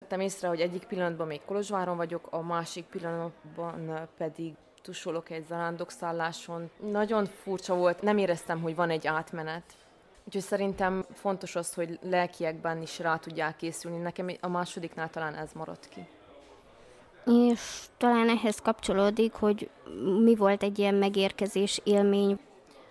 vettem észre, hogy egyik pillanatban még Kolozsváron vagyok, a másik pillanatban pedig tusolok egy zarándokszálláson. Nagyon furcsa volt, nem éreztem, hogy van egy átmenet. Úgyhogy szerintem fontos az, hogy lelkiekben is rá tudják készülni. Nekem a másodiknál talán ez maradt ki. És talán ehhez kapcsolódik, hogy mi volt egy ilyen megérkezés élmény.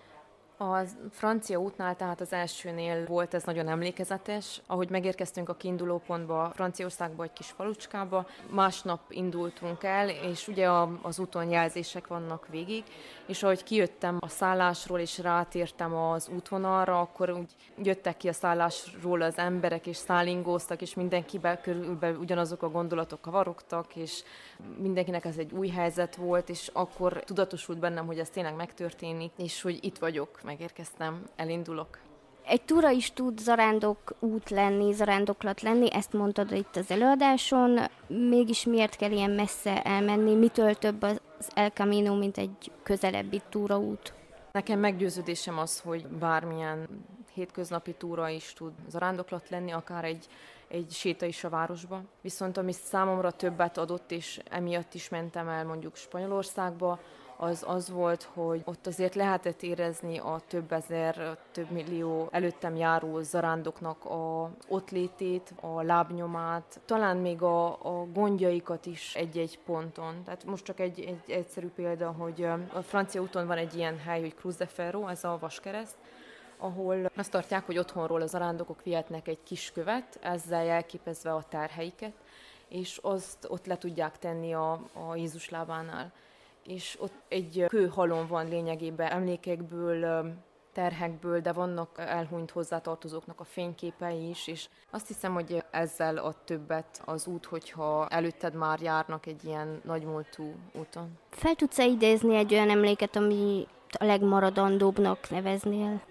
A francia útnál, tehát az elsőnél volt ez nagyon emlékezetes. Ahogy megérkeztünk a kiindulópontba, Franciaországba, egy kis falucskába, másnap indultunk el, és ugye az úton jelzések vannak végig, és ahogy kijöttem a szállásról, és rátértem az útvonalra, akkor úgy jöttek ki a szállásról az emberek, és szállingóztak, és mindenkiben körülbelül ugyanazok a gondolatok kavarogtak, és mindenkinek ez egy új helyzet volt, és akkor tudatosult bennem, hogy ez tényleg megtörténik, és hogy itt vagyok, megérkeztem, elindulok. Egy túra is tud zarándok út lenni, zarándoklat lenni, ezt mondtad itt az előadáson. Mégis miért kell ilyen messze elmenni? Mitől több az El Camino, mint egy közelebbi túraút? Nekem meggyőződésem az, hogy bármilyen hétköznapi túra is tud zarándoklat lenni, akár egy séta is a városba. Viszont ami számomra többet adott, és emiatt is mentem el mondjuk Spanyolországba, az volt, hogy ott azért lehetett érezni a több ezer, több millió előttem járó zarándoknak a ott létét, a lábnyomát, talán még a gondjaikat is egy-egy ponton. Tehát most csak egy egyszerű példa, hogy a francia úton van egy ilyen hely, hogy Cruz de Ferro, ez a vaskereszt, ahol azt tartják, hogy otthonról a zarándokok vihetnek egy kis követ, ezzel jelképezve a terheiket, és azt ott le tudják tenni a Jézus lábánál. És ott egy kőhalom van lényegében emlékekből, terhekből, de vannak elhunyt hozzátartozóknak a fényképei is, és azt hiszem, hogy ezzel ad többet az út, hogyha előtted már járnak egy ilyen nagymúltú úton. Fel tudsz-e idézni egy olyan emléket, ami a legmaradandóbbnak neveznél?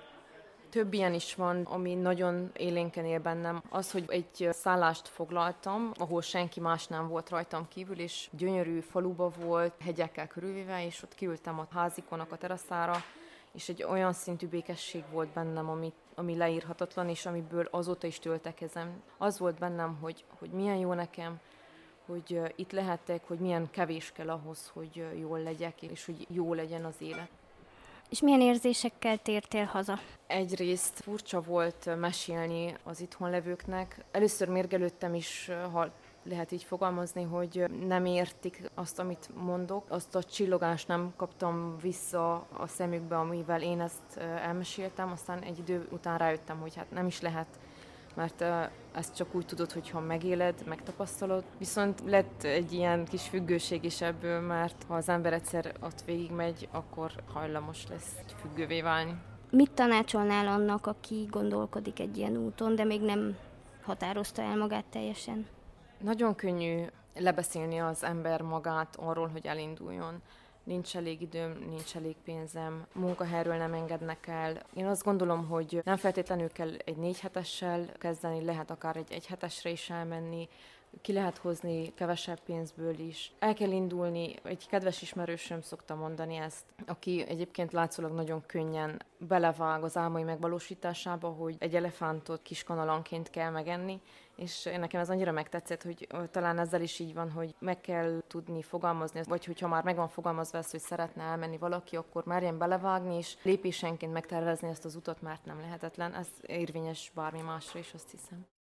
Több ilyen is van, ami nagyon élénken él bennem. Az, hogy egy szállást foglaltam, ahol senki más nem volt rajtam kívül, és gyönyörű faluba volt, hegyekkel körülvéve, és ott kiültem a házikonak a teraszára, és egy olyan szintű békesség volt bennem, ami leírhatatlan, és amiből azóta is töltekezem. Az volt bennem, hogy milyen jó nekem, hogy itt lehetek, hogy milyen kevés kell ahhoz, hogy jól legyek, és hogy jó legyen az élet. És milyen érzésekkel tértél haza? Egyrészt furcsa volt mesélni az itthon levőknek. Először mérgelődtem is, ha lehet így fogalmazni, hogy nem értik azt, amit mondok. Azt a csillogást nem kaptam vissza a szemükbe, amivel én ezt elmeséltem. Aztán egy idő után rájöttem, hogy hát nem is lehet, mert ezt csak úgy tudod, hogyha megéled, megtapasztalod. Viszont lett egy ilyen kis függőség is ebből, mert ha az ember egyszer ott végigmegy, akkor hajlamos lesz függővé válni. Mit tanácsolnál annak, aki gondolkodik egy ilyen úton, de még nem határozta el magát teljesen? Nagyon könnyű lebeszélni az ember magát arról, hogy elinduljon. Nincs elég időm, nincs elég pénzem, munkahelyről nem engednek el. Én azt gondolom, hogy nem feltétlenül kell egy 4 hetessel kezdeni, lehet akár egy 1 hetesre is elmenni, ki lehet hozni kevesebb pénzből is. El kell indulni, egy kedves ismerősöm szokta mondani ezt, aki egyébként látszólag nagyon könnyen belevág az álmai megvalósításába, hogy egy elefántot kiskanalanként kell megenni, és nekem ez annyira megtetszett, hogy talán ezzel is így van, hogy meg kell tudni fogalmazni, vagy hogyha már meg van fogalmazva ezt, hogy szeretne elmenni valaki, akkor merjen belevágni, és lépésenként megtervezni ezt az utat, mert nem lehetetlen. Ez érvényes bármi másra is, azt hiszem.